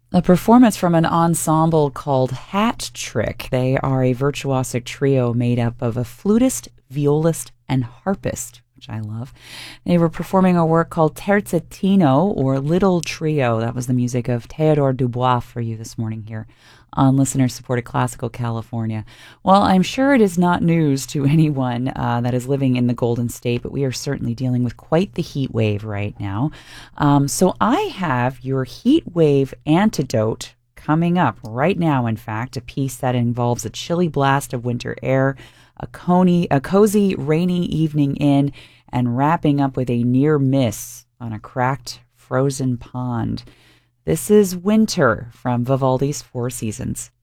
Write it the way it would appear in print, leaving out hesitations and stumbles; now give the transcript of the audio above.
A performance from an ensemble called Hat Trick. They are a virtuosic trio made up of a flutist, violist, and harpist, which I love. They were performing a work called Terzettino, or Little Trio. That was the music of Theodore Dubois for you this morning here on listener-supported Classical California. Well, I'm sure it is not news to anyone that is living in the Golden State, but we are certainly dealing with quite the heat wave right now. So I have your heat wave antidote coming up right now, in fact, a piece that involves a chilly blast of winter air, a cozy rainy evening in, and wrapping up with a near miss on a cracked frozen pond. This is Winter from Vivaldi's Four Seasons.